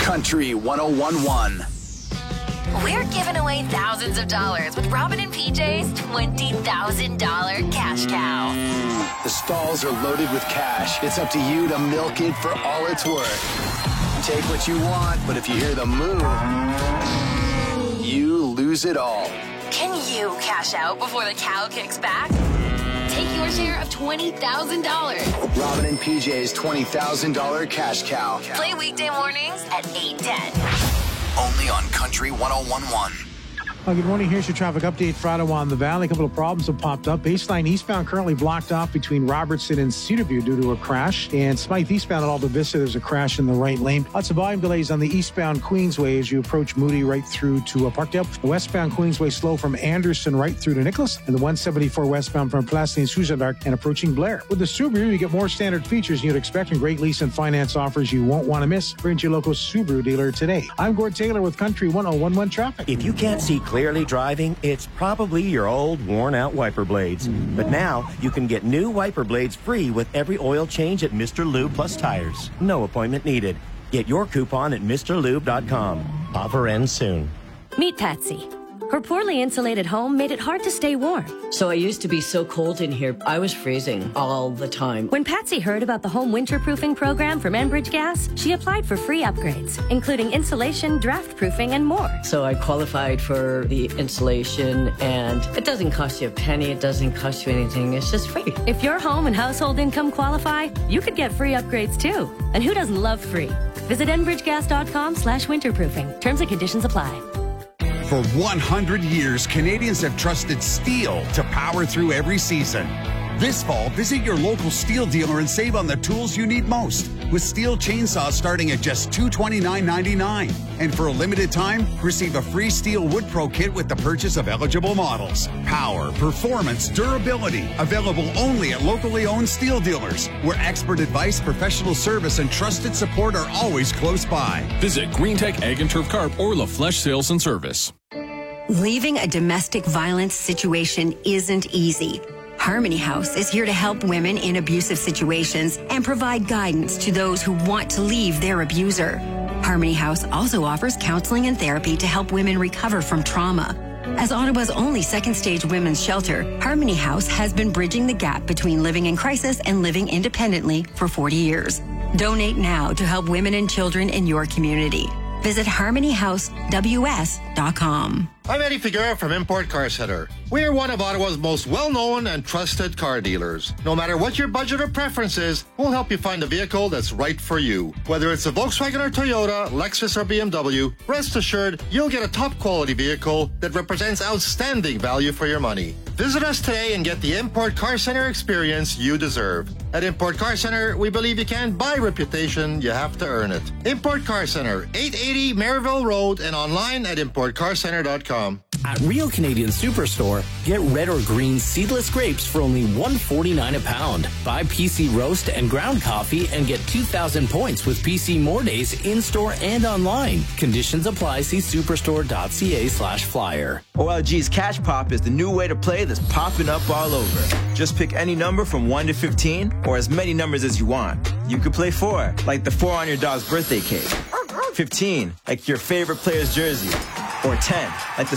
Country 101.1. We're giving away thousands of dollars with Robin and PJ's $20,000 cash cow. The stalls are loaded with cash. It's up to you to milk it for all it's worth. Take what you want, but if you hear the moo, you lose it all. Can you cash out before the cow kicks back? Take your share of $20,000. Robin and PJ's $20,000 cash cow. Play weekday mornings at 8:10. Only on Country 101.1. Good morning. Here's your traffic update for Ottawa and the Valley. A couple of problems have popped up. Baseline eastbound currently blocked off between Robertson and Cedarview due to a crash. And Smythe eastbound at Alta Vista, there's a crash in the right lane. Lots of volume delays on the eastbound Queensway as you approach Moody right through to Parkdale. The westbound Queensway slow from Anderson right through to Nicholas. And the 174 westbound from Place Saint-Suzanne and approaching Blair. With the Subaru, you get more standard features you'd expect and great lease and finance offers you won't want to miss. Bring to your local Subaru dealer today. I'm Gord Taylor with Country 101.1 Traffic. If you can't see clearly driving, it's probably your old worn-out wiper blades. But now you can get new wiper blades free with every oil change at Mr. Lube Plus Tires. No appointment needed. Get your coupon at MrLube.com. Offer ends soon. Meet Patsy. Her poorly insulated home made it hard to stay warm. So I used to be so cold in here, I was freezing all the time. When Patsy heard about the home winterproofing program from Enbridge Gas, she applied for free upgrades, including insulation, draft proofing, and more. So I qualified for the insulation, and it doesn't cost you a penny, it doesn't cost you anything, it's just free. If your home and household income qualify, you could get free upgrades too. And who doesn't love free? Visit enbridgegas.com/winterproofing. Terms and conditions apply. For 100 years, Canadians have trusted steel to power through every season. This fall, visit your local steel dealer and save on the tools you need most, with steel chainsaws starting at just $229.99. And for a limited time, receive a free Steel Wood Pro kit with the purchase of eligible models. Power, performance, durability, available only at locally owned steel dealers, where expert advice, professional service, and trusted support are always close by. Visit Green Tech Ag and Turf Carp or La Flèche Sales and Service. Leaving a domestic violence situation isn't easy. Harmony House is here to help women in abusive situations and provide guidance to those who want to leave their abuser. Harmony House also offers counseling and therapy to help women recover from trauma. As Ottawa's only second-stage women's shelter, Harmony House has been bridging the gap between living in crisis and living independently for 40 years. Donate now to help women and children in your community. Visit harmonyhousews.com. I'm Eddie Figueroa from Import Car Center. We are one of Ottawa's most well-known and trusted car dealers. No matter what your budget or preference is, we'll help you find a vehicle that's right for you. Whether it's a Volkswagen or Toyota, Lexus or BMW, rest assured you'll get a top-quality vehicle that represents outstanding value for your money. Visit us today and get the Import Car Center experience you deserve. At Import Car Center, we believe you can't buy reputation, you have to earn it. Import Car Center, 880 Maryville Road, and online at importcarcenter.com. At Real Canadian Superstore, get red or green seedless grapes for only $1.49 a pound. Buy PC roast and ground coffee and get 2,000 points with PC More Days in-store and online. Conditions apply. See superstore.ca/flyer. OLG's Cash Pop is the new way to play that's popping up all over. Just pick any number from 1 to 15 or as many numbers as you want. You could play 4, like the 4 on your dog's birthday cake. 15, like your favorite player's jersey. Or 10, like the